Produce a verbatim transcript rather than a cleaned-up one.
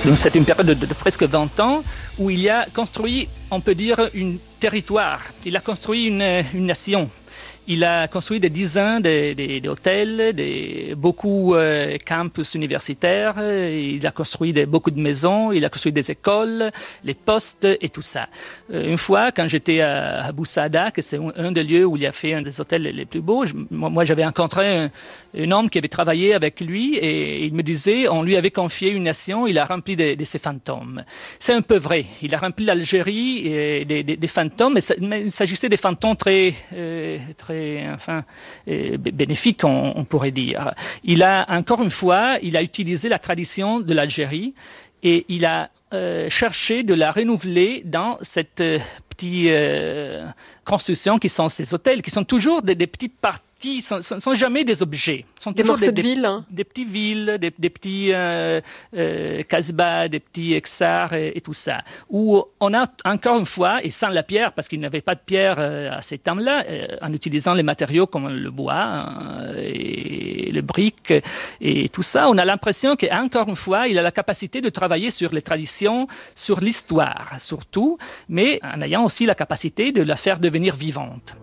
Donc c'est une période de, de, de presque vingt ans où il a construit, on peut dire, un territoire. Il a construit une, une nation. Il a construit des dizaines d'hôtels, de, beaucoup de euh, campus universitaires, il a construit de, beaucoup de maisons, il a construit des écoles, les postes et tout ça. Euh, une fois, quand j'étais à, à Boussada, que c'est un, un des lieux où il a fait un des hôtels les plus beaux, je, moi, moi j'avais rencontré un, un homme qui avait travaillé avec lui et il me disait, on lui avait confié une nation, il a rempli de, de ses fantômes. C'est un peu vrai, il a rempli l'Algérie des de, de fantômes, mais, ça, mais il s'agissait des fantômes très, euh, très enfin, euh, bénéfique, on, on pourrait dire. Il a, encore une fois, il a utilisé la tradition de l'Algérie et il a euh, cherché de la renouveler dans cette euh, petite euh, construction qui sont ces hôtels, qui sont toujours des, des petites parties, ne sont, sont jamais des objets. Sont des morceaux des, de ville. Hein. Des, des petites villes, des, des petits euh, euh, casbahs, des petits exars et, et tout ça. Où on a encore une fois, et sans la pierre, parce qu'il n'avait pas de pierre euh, à ces temps-là, euh, en utilisant les matériaux comme le bois euh, et le brique et tout ça, on a l'impression qu'encore une fois, il a la capacité de travailler sur les traditions, sur l'histoire surtout, mais en ayant aussi la capacité de la faire devenir vivante.